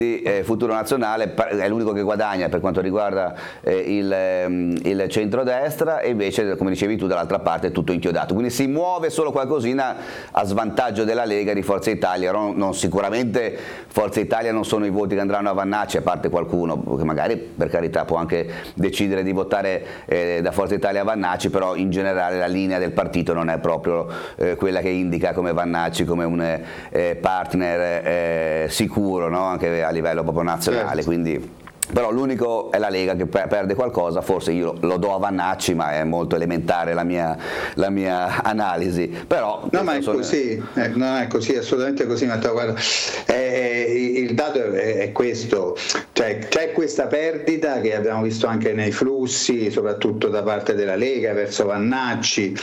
Futuro Nazionale è l'unico che guadagna per quanto riguarda il centrodestra, e invece, come dicevi tu, dall'altra parte è tutto inchiodato, quindi si muove solo qualcosina a svantaggio della Lega e di Forza Italia. Non sicuramente Forza Italia non sono i voti che andranno a Vannacci, a parte qualcuno che magari, per carità, può anche decidere di votare da Forza Italia a Vannacci, però in generale la linea del partito non è proprio quella che indica come Vannacci come un partner sicuro, no? Anche a livello proprio nazionale, quindi. Però l'unico è la Lega che perde qualcosa, forse io lo do a Vannacci, ma è molto elementare la mia analisi. Però no, ma è così, non è così, assolutamente così, Matteo. Guarda, il dato è questo, cioè c'è questa perdita che abbiamo visto anche nei flussi, soprattutto da parte della Lega verso Vannacci,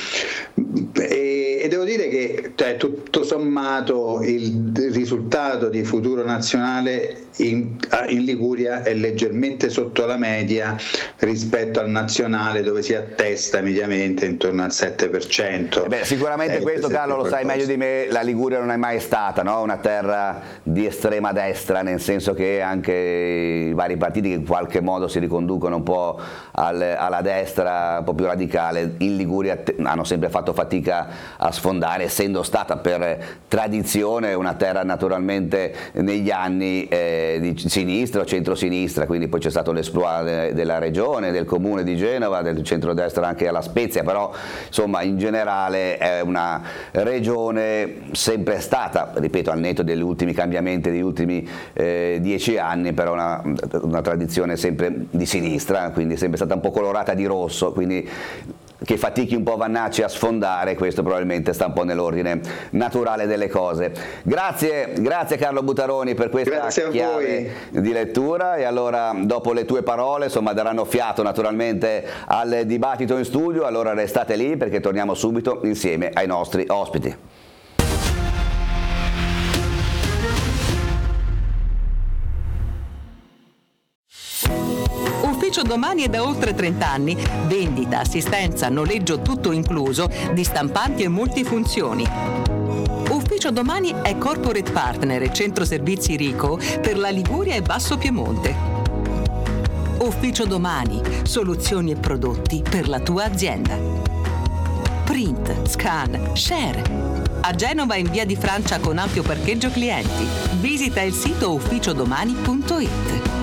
e devo dire che tutto sommato il risultato di Futuro Nazionale in Liguria è leggermente sotto la media rispetto al nazionale, dove si attesta mediamente intorno al 7%. Sicuramente questo, Carlo, lo sai meglio di me, la Liguria non è mai stata, no? Una terra di estrema destra, nel senso che anche i vari partiti che in qualche modo si riconducono un po' alla destra un po' più radicale, in Liguria hanno sempre fatto fatica a sfondare, essendo stata per tradizione una terra naturalmente negli anni di sinistra o centrosinistra, quindi poi c'è stato l'esploit della regione, del comune di Genova, del centrodestra anche alla Spezia, però insomma in generale è una regione sempre stata, ripeto, al netto degli ultimi cambiamenti degli ultimi 10 anni, però una tradizione sempre di sinistra, quindi sempre stata un po' colorata di rosso, quindi che fatichi un po' Vannacci a sfondare, questo probabilmente sta un po' nell'ordine naturale delle cose. Grazie Carlo Butaroni per questa chiave di lettura, e allora dopo le tue parole insomma daranno fiato naturalmente al dibattito in studio, allora restate lì perché torniamo subito insieme ai nostri ospiti. Ufficio Domani è da oltre 30 anni. Vendita, assistenza, noleggio tutto incluso di stampanti e multifunzioni. Ufficio Domani è corporate partner e centro servizi Rico per la Liguria e Basso Piemonte. Ufficio Domani, soluzioni e prodotti per la tua azienda. Print, scan, share. A Genova in via di Francia con ampio parcheggio clienti. Visita il sito ufficiodomani.it.